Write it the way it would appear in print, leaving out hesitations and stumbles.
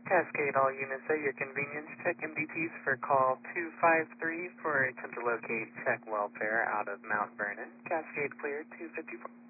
Cascade all units at your convenience. Check MDTs for call 253 for attempt to locate check welfare out of Mount Vernon. Cascade clear 254.